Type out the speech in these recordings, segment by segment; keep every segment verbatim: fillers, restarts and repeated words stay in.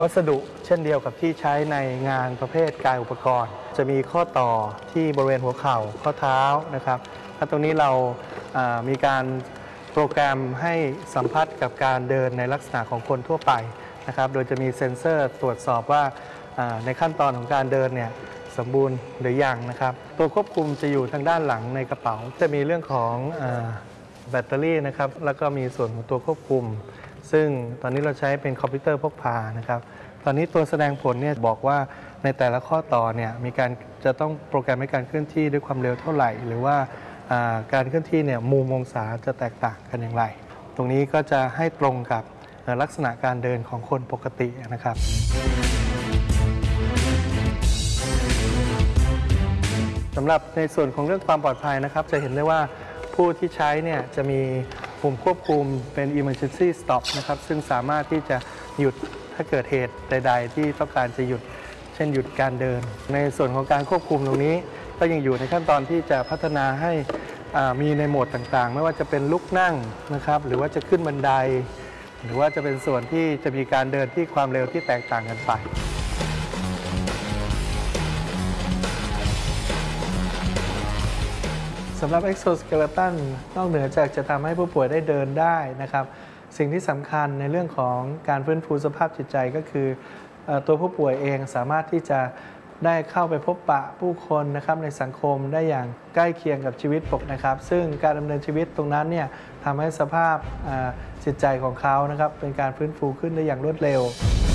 วัสดุเช่นเดียวกับที่ใช้ในงานประเภทกายอุปกรณ์จะมีข้อต่อที่บริเวณหัวเข่าข้อเท้านะครับและตรงนี้เรามีการโปรแกรมให้สัมผัสกับการเดินในลักษณะของคนทั่วไปนะครับโดยจะมีเซ็นเซอร์ตรวจสอบว่าในขั้นตอนของการเดินเนี่ยสมบูรณ์หรือยังนะครับตัวควบคุมจะอยู่ทางด้านหลังในกระเป๋าจะมีเรื่องของแบตเตอรี่นะครับแล้วก็มีส่วนของตัวควบคุมซึ่งตอนนี้เราใช้เป็นคอมพิวเตอร์พกพานะครับตอนนี้ตัวแสดงผลเนี่ยบอกว่าในแต่ละข้อต่อเนี่ยมีการจะต้องโปรแกรมให้การเคลื่อนที่ด้วยความเร็วเท่าไหร่หรือว่าการเคลื่อนที่เนี่ยมุมองศาจะแตกต่างกันอย่างไรตรงนี้ก็จะให้ตรงกับลักษณะการเดินของคนปกตินะครับสำหรับในส่วนของเรื่องความปลอดภัยนะครับจะเห็นได้ว่าผู้ที่ใช้เนี่ยจะมีปุ่มควบคุมเป็น emergency stop นะครับซึ่งสามารถที่จะหยุดถ้าเกิดเหตุใดๆที่ต้องการจะหยุดเช่นหยุดการเดินในส่วนของการควบคุมตรงนี้ก็ยังอยู่ในขั้นตอนที่จะพัฒนาให้มีในโหมดต่างๆไม่ว่าจะเป็นลุกนั่งนะครับหรือว่าจะขึ้นบันไดหรือว่าจะเป็นส่วนที่จะมีการเดินที่ความเร็วที่แตกต่างกันไปสำหรับ Exoskeleton นอกเหนือจากจะทำให้ผู้ป่วยได้เดินได้นะครับสิ่งที่สำคัญในเรื่องของการฟื้นฟูสภาพจิตใจก็คือตัวผู้ป่วยเองสามารถที่จะได้เข้าไปพบปะผู้คนนะครับในสังคมได้อย่างใกล้เคียงกับชีวิตปกนะครับซึ่งการดำเนินชีวิตตรงนั้นเนี่ยทำให้สภาพจิตใจของเขานะครับเป็นการฟื้นฟูขึ้นได้อย่างรวดเร็ว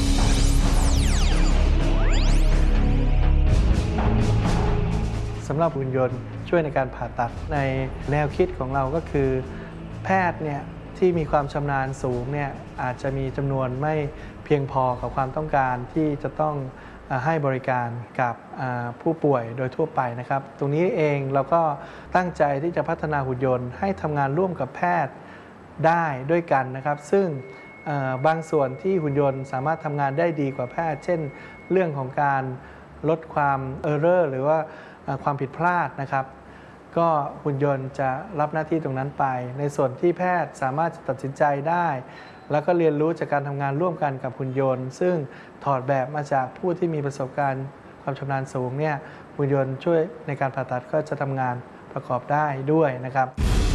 สำหรับหุ่นยนต์ช่วยในการผ่าตัดในแนวคิดของเราก็คือแพทย์เนี่ยที่มีความชำนาญสูงเนี่ยอาจจะมีจำนวนไม่เพียงพอกับความต้องการที่จะต้องให้บริการกับผู้ป่วยโดยทั่วไปนะครับตรงนี้เองเราก็ตั้งใจที่จะพัฒนาหุ่นยนต์ให้ทำงานร่วมกับแพทย์ได้ด้วยกันนะครับซึ่งบางส่วนที่หุ่นยนต์สามารถทำงานได้ดีกว่าแพทย์เช่นเรื่องของการลดความเออร์เรอร์หรือว่าความผิดพลาดนะครับก็หุ่นยนต์จะรับหน้าที่ตรงนั้นไปในส่วนที่แพทย์สามารถจะตัดสินใจได้แล้วก็เรียนรู้จากการทำงานร่วมกันกับหุ่นยนต์ซึ่งถอดแบบมาจากผู้ที่มีประสบการณ์ความชำนาญสูงเนี่ยหุ่นยนต์ช่วยในการผ่าตัดก็จะทำงานประกอบได้ด้วยนะครับ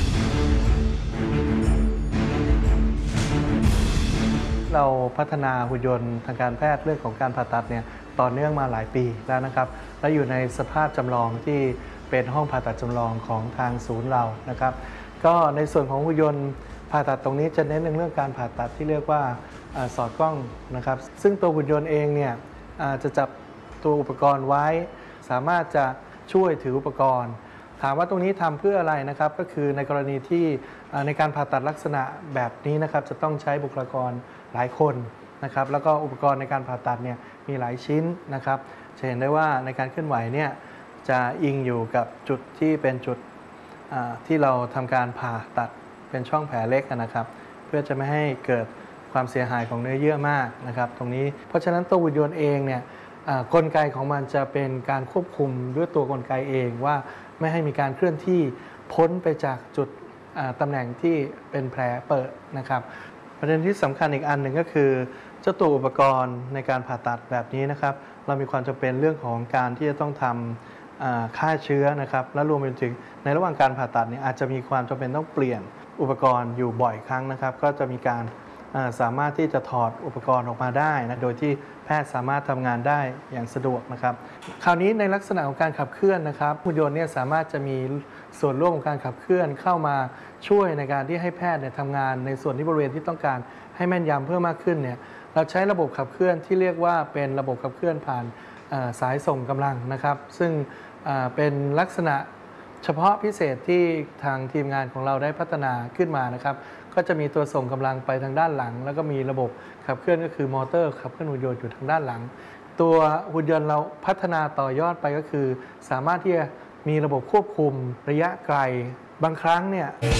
เราพัฒนาหุ่นยนต์ทางการแพทย์เรื่องของการผ่าตัดเนี่ยต่อเนื่องมาหลายปีแล้วนะครับและอยู่ในสภาพจำลองที่เป็นห้องผ่าตัดจำลองของทางศูนย์เรานะครับก็ในส่วนของหุ่นยนต์ผ่าตัดตรงนี้จะเน้นในเรื่องการผ่าตัดที่เรียกว่าสอดกล้องนะครับซึ่งตัวหุ่นยนต์เองเนี่ยจะจับตัวอุปกรณ์ไว้สามารถจะช่วยถืออุปกรณ์ถามว่าตรงนี้ทำเพื่ออะไรนะครับก็คือในกรณีที่ในการผ่าตัดลักษณะแบบนี้นะครับจะต้องใช้บุคลากรหลายคนนะครับแล้วก็อุปกรณ์ในการผ่าตัดเนี่ยมีหลายชิ้นนะครับจะเห็นได้ว่าในการเคลื่อนไหวเนี่ยจะอิงอยู่กับจุดที่เป็นจุดที่เราทำการผ่าตัดเป็นช่องแผลเล็กนะครับเพื่อจะไม่ให้เกิดความเสียหายของเนื้อเยื่อมากนะครับตรงนี้เพราะฉะนั้นตัวหุ่นยนต์เองเนี่ยกลไกของมันจะเป็นการควบคุมด้วยตัวกลไกเองว่าไม่ให้มีการเคลื่อนที่พ้นไปจากจุดตำแหน่งที่เป็นแผลเปิดนะครับประเด็นที่สำคัญอีกอันหนึ่งก็คือเจ้าตัวอุปกรณ์ในการผ่าตัดแบบนี้นะครับเรามีความจำเป็นเรื่องของการที่จะต้องทำฆ่าเชื้อนะครับและรวมไปถึงในระหว่างการผ่าตัดเนี่ยอาจจะมีความจำเป็นต้องเปลี่ยนอุปกรณ์อยู่บ่อยครั้งนะครับก็จะมีการสามารถที่จะถอดอุปกรณ์ออกมาได้นะโดยที่แพทย์สามารถทำงานได้อย่างสะดวกนะครับคราวนี้ในลักษณะของการขับเคลื่อนนะครับหุ่นยนต์เนี่ยสามารถจะมีส่วนร่วมของการขับเคลื่อนเข้ามาช่วยในการที่ให้แพทย์เนี่ยทำงานในส่วนที่บริเวณที่ต้องการให้แม่นยำเพิ่มมากขึ้นเนี่ยเราใช้ระบบขับเคลื่อนที่เรียกว่าเป็นระบบขับเคลื่อนผ่านสายส่งกำลังนะครับซึ่งเป็นลักษณะเฉพาะพิเศษที่ทางทีมงานของเราได้พัฒนาขึ้นมานะครับก็จะมีตัวส่งกำลังไปทางด้านหลังแล้วก็มีระบบขับเคลื่อนก็คือมอเตอร์ขับเคลื่อนหุ่นยนต์อยู่ทางด้านหลังตัวหุ่นยนต์เราพัฒนาต่อยอดไปก็คือสามารถที่จะมีระบบควบคุมระยะไกลบางครั้งเนี่ย